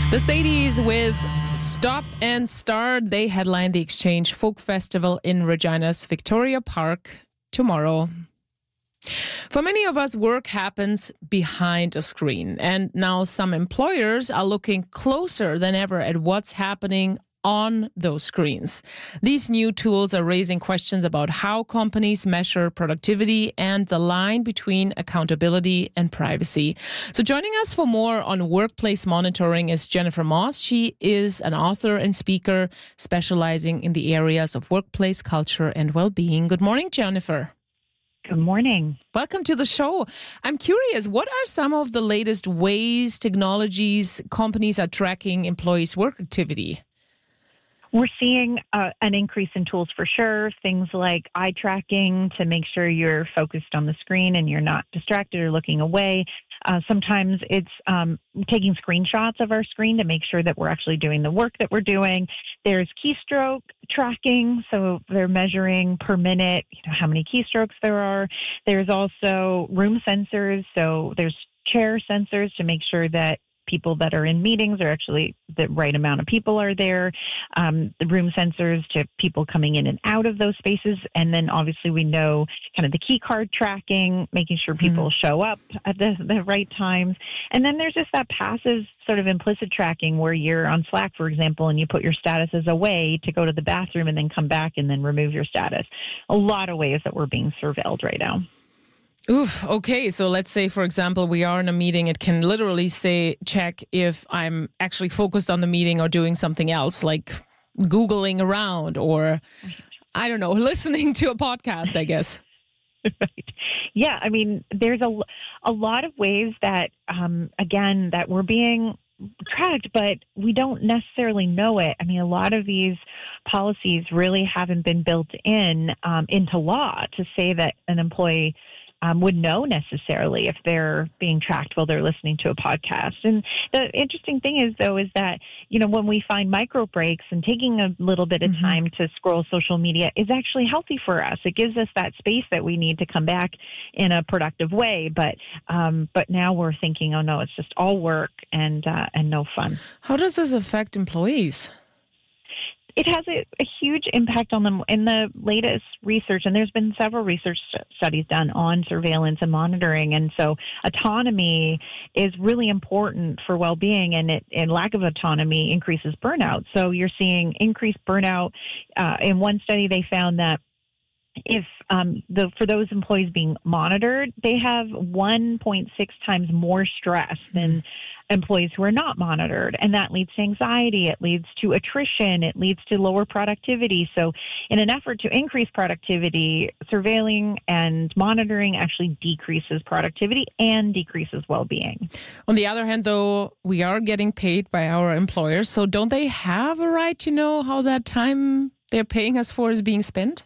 The Sadies with Stop and Start. They headline the Exchange Folk Festival in Regina's Victoria Park tomorrow. For many of us, work happens behind a screen. And now some employers are looking closer than ever at what's happening on those screens. These new tools are raising questions about how companies measure productivity and the line between accountability and privacy. So joining us for more on workplace monitoring is Jennifer Moss. She is an author and speaker specializing in the areas of workplace culture and well-being. Good morning, Jennifer. Good morning. Welcome to the show. I'm curious, what are some of the latest ways, technologies, companies are tracking employees' work activity? We're seeing an increase in tools for sure. Things like eye tracking to make sure you're focused on the screen and you're not distracted or looking away. Sometimes it's taking screenshots of our screen to make sure that we're actually doing the work that we're doing. There's keystroke tracking, so they're measuring per minute, how many keystrokes there are. There's also room sensors, so there's chair sensors to make sure that people that are in meetings are actually the right amount of people are there. The room sensors to people coming in and out of those spaces. And then obviously we know kind of the key card tracking, making sure people show up at the right times. And then there's just that passive sort of implicit tracking where you're on Slack, for example, and you put your statuses away to go to the bathroom and then come back and then remove your status. A lot of ways that we're being surveilled right now. Oof. Okay. So let's say, for example, we are in a meeting. It can literally say, check if I'm actually focused on the meeting or doing something else, like Googling around or, I don't know, listening to a podcast, I guess. Right. Yeah. I mean, there's a lot of ways that, again, that we're being tracked, but we don't necessarily know it. I mean, a lot of these policies really haven't been built into law to say that an employee would know necessarily if they're being tracked while they're listening to a podcast. And the interesting thing is, though, is that, when we find micro breaks and taking a little bit of time to scroll social media is actually healthy for us. It gives us that space that we need to come back in a productive way. But now we're thinking, oh, no, it's just all work and no fun. How does this affect employees? It has a huge impact on them in the latest research, and there's been several research studies done on surveillance and monitoring. And so autonomy is really important for well-being, and lack of autonomy increases burnout. So you're seeing increased burnout. In one study, they found that if for those employees being monitored, they have 1.6 times more stress than employees who are not monitored. And that leads to anxiety. It leads to attrition. It leads to lower productivity. So in an effort to increase productivity, surveilling and monitoring actually decreases productivity and decreases well-being. On the other hand, though, we are getting paid by our employers. So don't they have a right to know how that time they're paying us for is being spent?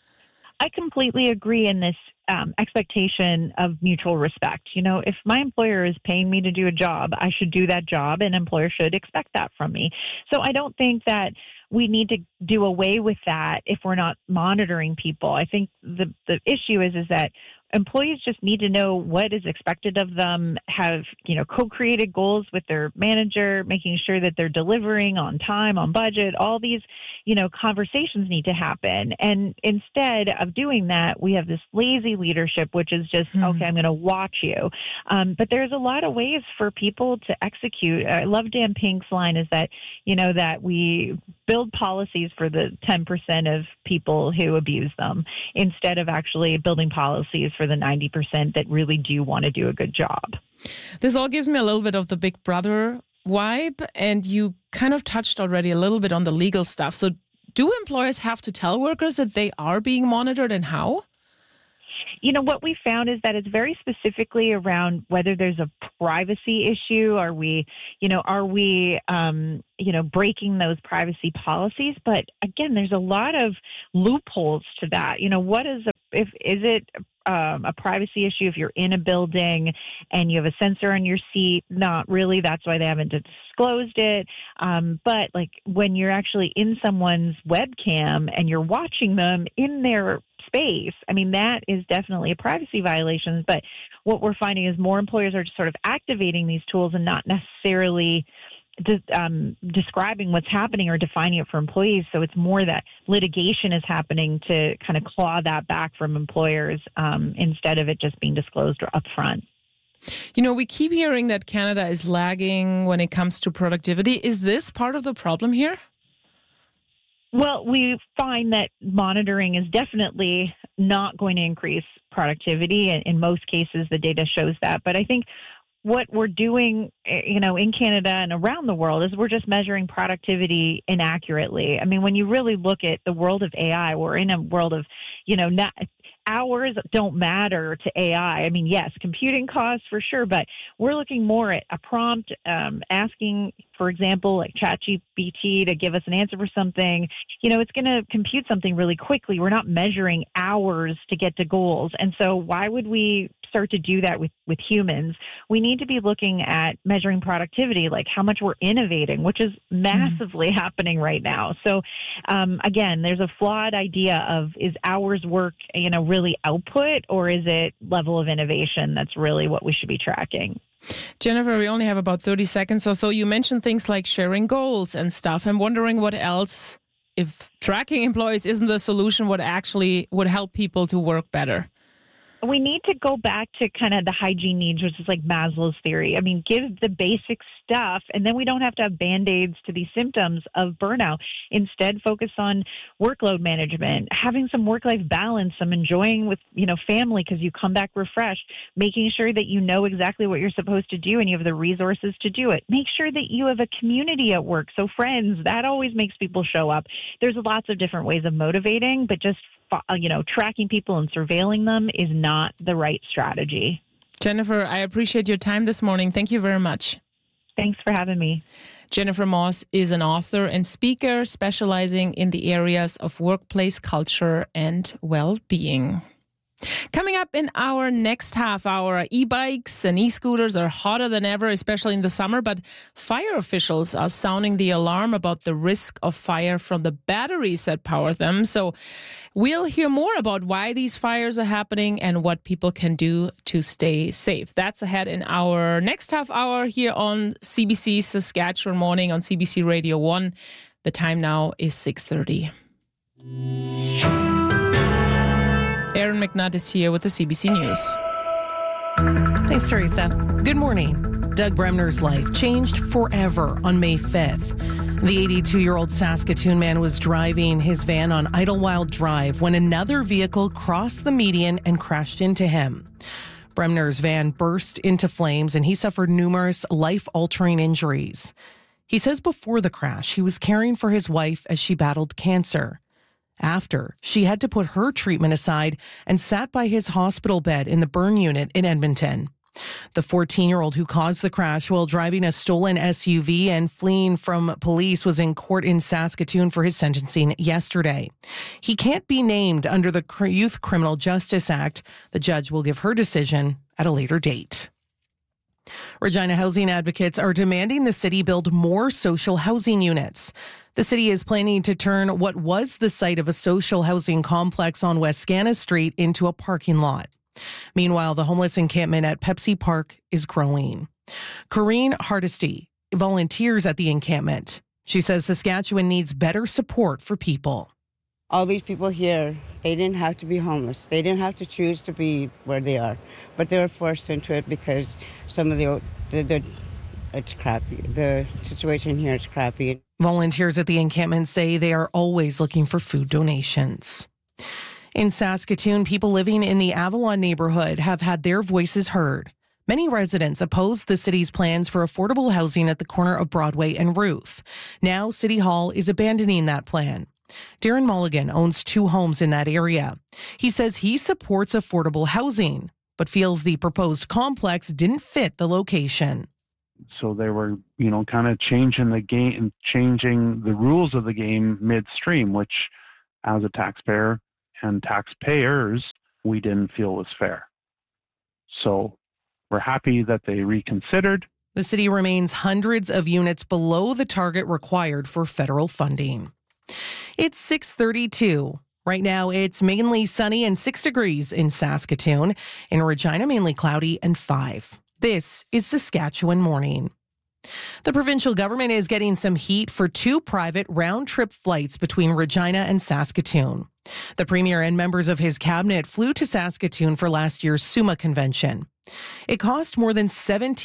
I completely agree in this expectation of mutual respect. If my employer is paying me to do a job, I should do that job, and an employer should expect that from me. So I don't think that we need to do away with that if we're not monitoring people. I think the issue is that employees just need to know what is expected of them, have, co-created goals with their manager, making sure that they're delivering on time, on budget. All these, conversations need to happen. And instead of doing that, we have this lazy leadership, which is just, okay, I'm going to watch you. But there's a lot of ways for people to execute. I love Dan Pink's line is that, that we build policies for the 10% of people who abuse them instead of actually building policies for the 90% that really do want to do a good job. This all gives me a little bit of the Big Brother vibe, and you kind of touched already a little bit on the legal stuff. So do employers have to tell workers that they are being monitored, and how? What we found is that it's very specifically around whether there's a privacy issue. Are we breaking those privacy policies? But again, there's a lot of loopholes to that. What is is it a privacy issue if you're in a building and you have a sensor on your seat? Not really. That's why they haven't disclosed it. But like when you're actually in someone's webcam and you're watching them in their space, I mean, that is definitely a privacy violation. But what we're finding is more employers are just sort of activating these tools and not necessarily describing what's happening or defining it for employees. So it's more that litigation is happening to kind of claw that back from employers instead of it just being disclosed up front. We keep hearing that Canada is lagging when it comes to productivity. Is this part of the problem here? Well, we find that monitoring is definitely not going to increase productivity. In most cases, the data shows that. But I think what we're doing, in Canada and around the world is we're just measuring productivity inaccurately. I mean, when you really look at the world of AI, we're in a world of, hours don't matter to AI. I mean, yes, computing costs for sure, but we're looking more at a prompt, asking, for example, like ChatGPT to give us an answer for something. It's going to compute something really quickly. We're not measuring hours to get to goals. And so why would we start to do that with humans? We need to be looking at measuring productivity, like how much we're innovating, which is massively happening right now. So again, there's a flawed idea of, is hours work, really output, or is it level of innovation? That's really what we should be tracking. Jennifer, we only have about 30 seconds or so. You mentioned things like sharing goals and stuff. I'm wondering what else, if tracking employees isn't the solution, what actually would help people to work better? We need to go back to kind of the hygiene needs, which is like Maslow's theory. I mean, give the basic stuff, and then we don't have to have Band-Aids to these symptoms of burnout. Instead, focus on workload management, having some work-life balance, some enjoying with, family because you come back refreshed, making sure that you know exactly what you're supposed to do and you have the resources to do it. Make sure that you have a community at work. So friends, that always makes people show up. There's lots of different ways of motivating, but just tracking people and surveilling them is not the right strategy. Jennifer, I appreciate your time this morning. Thank you very much. Thanks for having me. Jennifer Moss is an author and speaker specializing in the areas of workplace culture and well-being. Coming up in our next half hour, e-bikes and e-scooters are hotter than ever, especially in the summer, but fire officials are sounding the alarm about the risk of fire from the batteries that power them. So we'll hear more about why these fires are happening and what people can do to stay safe. That's ahead in our next half hour here on CBC Saskatchewan Morning on CBC Radio 1. The time now is 6:30. Aaron McNutt is here with the CBC News. Thanks, Teresa. Good morning. Doug Bremner's life changed forever on May 5th. The 82-year-old Saskatoon man was driving his van on Idlewild Drive when another vehicle crossed the median and crashed into him. Bremner's van burst into flames and he suffered numerous life-altering injuries. He says before the crash, he was caring for his wife as she battled cancer. After, she had to put her treatment aside and sat by his hospital bed in the burn unit in Edmonton. The 14-year-old who caused the crash while driving a stolen SUV and fleeing from police was in court in Saskatoon for his sentencing yesterday. He can't be named under the Youth Criminal Justice Act. The judge will give her decision at a later date. Regina housing advocates are demanding the city build more social housing units. The city is planning to turn what was the site of a social housing complex on Westgana Street into a parking lot. Meanwhile, the homeless encampment at Pepsi Park is growing. Corrine Hardesty volunteers at the encampment. She says Saskatchewan needs better support for people. All these people here, they didn't have to be homeless. They didn't have to choose to be where they are. But they were forced into it because some of it's crappy. The situation here is crappy. Volunteers at the encampment say they are always looking for food donations. In Saskatoon, people living in the Avalon neighborhood have had their voices heard. Many residents oppose the city's plans for affordable housing at the corner of Broadway and Ruth. Now, City Hall is abandoning that plan. Darren Mulligan owns 2 homes in that area. He says he supports affordable housing, but feels the proposed complex didn't fit the location. So they were, kind of changing the game, changing the rules of the game midstream, which as a taxpayer and taxpayers, we didn't feel was fair. So we're happy that they reconsidered. The city remains hundreds of units below the target required for federal funding. It's 6:32. Right now, it's mainly sunny and 6 degrees in Saskatoon. In Regina, mainly cloudy and 5. This is Saskatchewan Morning. The provincial government is getting some heat for 2 private round-trip flights between Regina and Saskatoon. The premier and members of his cabinet flew to Saskatoon for last year's SUMA convention. It cost more than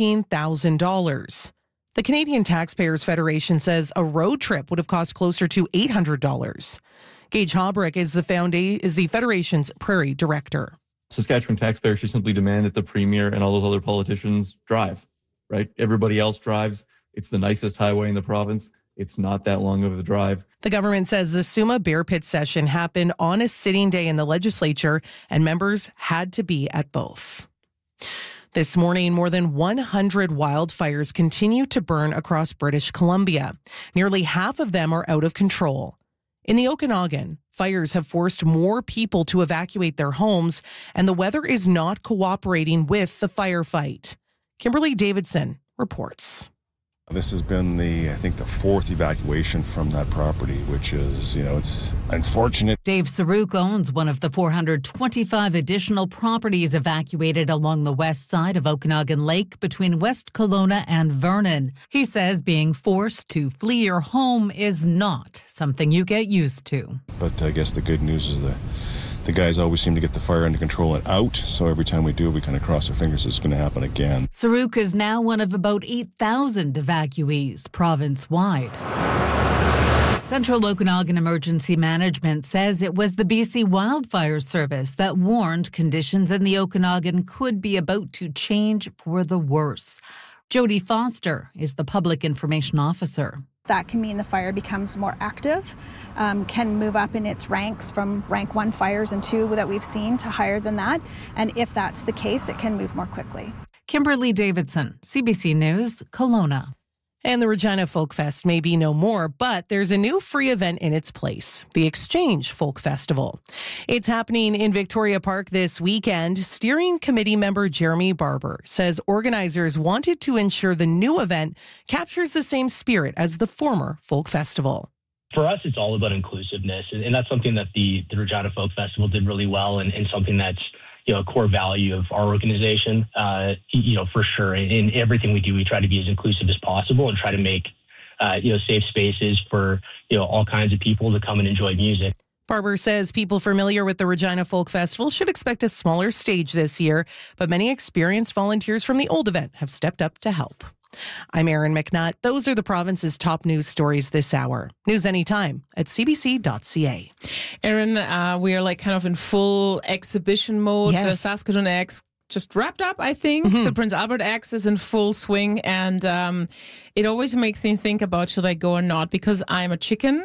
$17,000. The Canadian Taxpayers Federation says a road trip would have cost closer to $800. Gage Haubrich is the Federation's Prairie Director. Saskatchewan taxpayers should simply demand that the premier and all those other politicians drive, right? Everybody else drives. It's the nicest highway in the province. It's not that long of a drive. The government says the SUMA Bear Pit session happened on a sitting day in the legislature, and members had to be at both. This morning, more than 100 wildfires continue to burn across British Columbia. Nearly half of them are out of control. In the Okanagan, fires have forced more people to evacuate their homes, and the weather is not cooperating with the firefight. Kimberly Davidson reports. This has been the 4th evacuation from that property, which is, it's unfortunate. Dave Saruk owns one of the 425 additional properties evacuated along the west side of Okanagan Lake between West Kelowna and Vernon. He says being forced to flee your home is not something you get used to. But I guess the good news is the guys always seem to get the fire under control and out, so every time we do, we kind of cross our fingers it's going to happen again. Saruk is now one of about 8,000 evacuees province-wide. Central Okanagan Emergency Management says it was the BC Wildfire Service that warned conditions in the Okanagan could be about to change for the worse. Jody Foster is the Public Information Officer. That can mean the fire becomes more active, can move up in its ranks from rank 1 fires and 2 that we've seen to higher than that. And if that's the case, it can move more quickly. Kimberly Davidson, CBC News, Kelowna. And the Regina Folk Fest may be no more, but there's a new free event in its place, the Exchange Folk Festival. It's happening in Victoria Park this weekend. Steering committee member Jeremy Barber says organizers wanted to ensure the new event captures the same spirit as the former Folk Festival. For us, it's all about inclusiveness, and that's something that the Regina Folk Festival did really well, and something that's a core value of our organization, for sure. In everything we do, we try to be as inclusive as possible and try to make, safe spaces for, all kinds of people to come and enjoy music. Barber says people familiar with the Regina Folk Festival should expect a smaller stage this year, but many experienced volunteers from the old event have stepped up to help. I'm Erin McNutt. Those are the province's top news stories this hour. News anytime at cbc.ca. Erin, we are kind of in full exhibition mode. Yes. The Saskatoon X just wrapped up, I think. Mm-hmm. The Prince Albert X is in full swing, and it always makes me think about should I go or not, because I'm a chicken.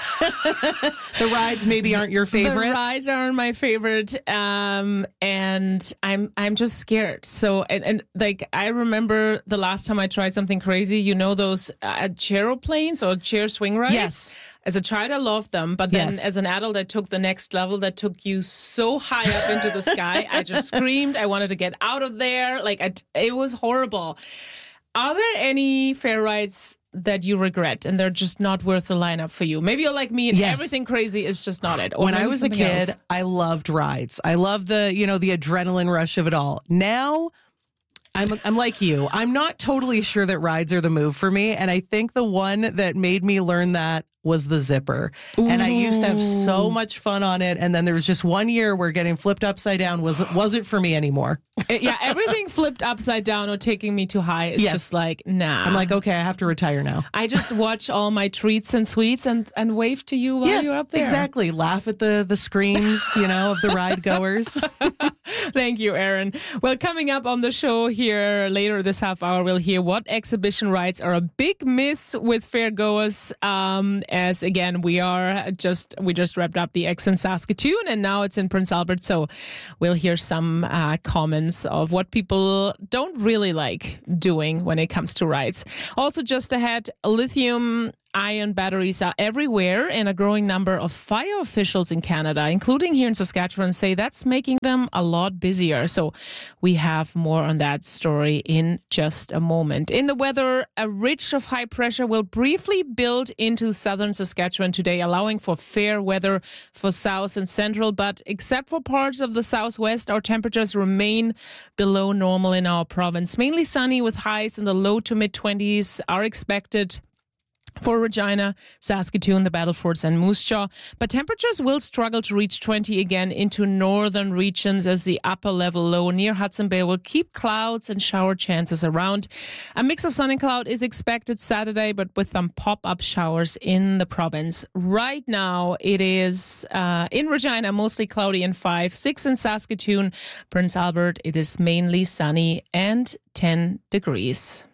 The rides maybe aren't your favorite. The rides aren't my favorite, and I'm just scared. So and I remember the last time I tried something crazy. Those chair-planes or chair swing rides. Yes. As a child, I loved them, but then as an adult, I took the next level that took you so high up into the sky. I just screamed. I wanted to get out of there. It was horrible. Are there any fair rides that you regret and they're just not worth the lineup for you? Maybe you're like me and everything crazy is just not it. Or when I was a kid, I loved rides. I loved the adrenaline rush of it all. Now, I'm like you. I'm not totally sure that rides are the move for me. And I think the one that made me learn that was the zipper. Ooh. And I used to have so much fun on it. And then there was just one year where getting flipped upside down wasn't for me anymore. Yeah, everything flipped upside down or taking me too high is just nah. I'm like, okay, I have to retire now. I just watch all my treats and sweets and wave to you while you're up there. Exactly. Laugh at the screams, of the ride goers. Thank you, Erin. Well, coming up on the show here later this half hour, we'll hear what exhibition rides are a big miss with fairgoers. As again, we just wrapped up the X in Saskatoon, and now it's in Prince Albert. So we'll hear some comments of what people don't really like doing when it comes to rides. Also, just ahead, lithium lithium-ion batteries are everywhere, and a growing number of fire officials in Canada, including here in Saskatchewan, say that's making them a lot busier. So we have more on that story in just a moment. In the weather, a ridge of high pressure will briefly build into southern Saskatchewan today, allowing for fair weather for south and central. But except for parts of the southwest, our temperatures remain below normal in our province. Mainly sunny with highs in the low to mid-20s are expected for Regina, Saskatoon, the Battlefords and Moose Jaw. But temperatures will struggle to reach 20 again into northern regions as the upper level low near Hudson Bay will keep clouds and shower chances around. A mix of sun and cloud is expected Saturday, but with some pop-up showers in the province. Right now, it is in Regina, mostly cloudy and 5, 6 in Saskatoon. Prince Albert, it is mainly sunny and 10 degrees.